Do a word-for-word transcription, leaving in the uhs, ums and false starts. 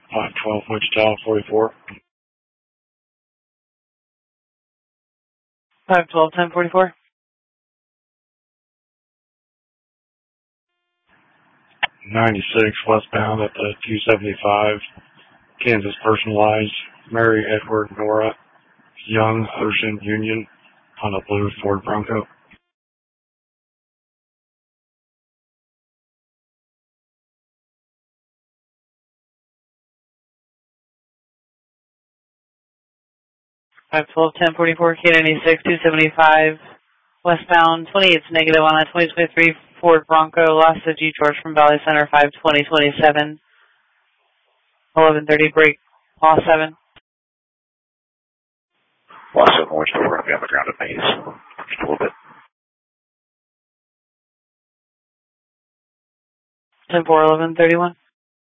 five twelve Wichita, forty-four. five twelve, ten forty-four. ninety-six westbound at the two seventy-five. Kansas personalized. Mary Edward Nora Young Ocean Union on a blue Ford Bronco. five twelve, ten forty-four, K ninety-six, two seventy-five, westbound, twenty-eight negative on a twenty twenty-three Ford Bronco, lost to G. George from Valley Center, five twenty twenty-seven, eleven thirty, break, lost seven. Lost seven, Wichita, we're going to be on the ground at Maze. Just a little bit. ten four, eleven thirty-one.